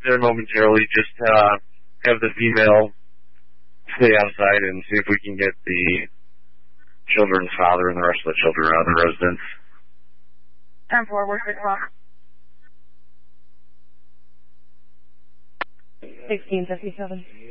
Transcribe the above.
there momentarily. Just have the female stay outside and see if we can get the children's father and the rest of the children out of the residence. 10-4, work 6 o'clock. 1657.